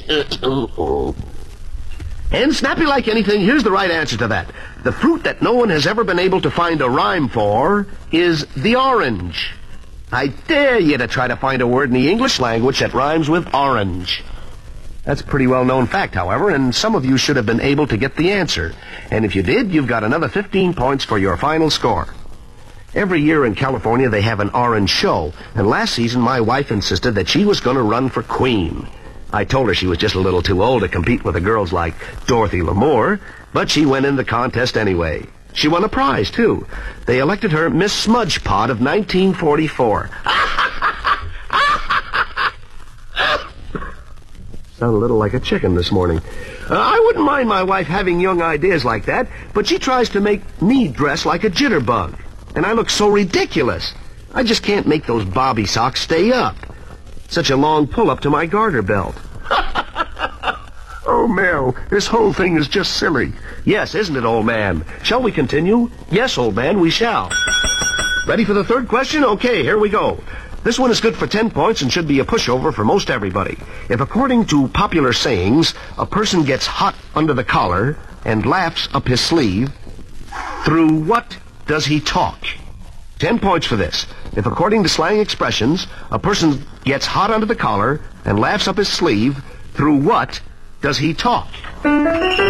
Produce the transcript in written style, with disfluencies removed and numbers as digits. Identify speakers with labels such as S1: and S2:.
S1: And snappy like anything, here's the right answer to that. The fruit that no one has ever been able to find a rhyme for is the orange. I dare you to try to find a word in the English language that rhymes with orange. That's a pretty well-known fact, however, and some of you should have been able to get the answer. And if you did, you've got another 15 points for your final score. Every year in California, they have an orange show, and last season my wife insisted that she was going to run for queen. I told her she was just a little too old to compete with the girls like Dorothy Lamour, but she went in the contest anyway. She won a prize, too. They elected her Miss Smudgepot of 1944. Sound a little like a chicken this morning. I wouldn't mind my wife having young ideas like that, but she tries to make me dress like a jitterbug. And I look so ridiculous. I just can't make those bobby socks stay up. Such a long pull-up to my garter belt. Oh, Mel, this whole thing is just silly. Yes, isn't it, old man? Shall we continue? Yes, old man, we shall. Ready for the third question? Okay, here we go. This one is good for 10 points and should be a pushover for most everybody. If, according to popular sayings, a person gets hot under the collar and laughs up his sleeve, through what does he talk? 10 points for this. If, according to slang expressions, a person gets hot under the collar and laughs up his sleeve, through what does he talk?